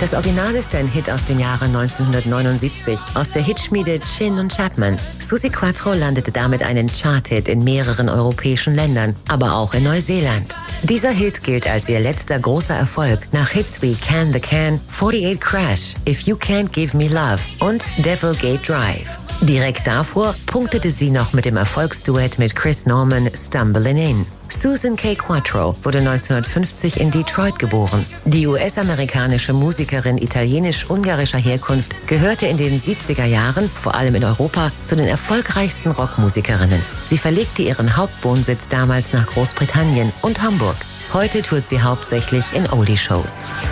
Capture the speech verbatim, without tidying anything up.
Das Original ist ein Hit aus dem Jahre neunzehnhundertneunundsiebzig aus der Hitschmiede Chin und Chapman. Suzi Quatro landete damit einen Chart-Hit in mehreren europäischen Ländern, aber auch in Neuseeland. Dieser Hit gilt als ihr letzter großer Erfolg nach Hits wie Can the Can, forty-eight Crash, If You Can't Give Me Love und Devil Gate Drive. Direkt davor punktete sie noch mit dem Erfolgsduett mit Chris Norman Stumbling In. Susan K. Quatro wurde neunzehnhundertfünfzig in Detroit geboren. Die U S-amerikanische Musikerin italienisch-ungarischer Herkunft gehörte in den siebziger Jahren, vor allem in Europa, zu den erfolgreichsten Rockmusikerinnen. Sie verlegte ihren Hauptwohnsitz damals nach Großbritannien und Hamburg. Heute tourt sie hauptsächlich in Oldie-Shows.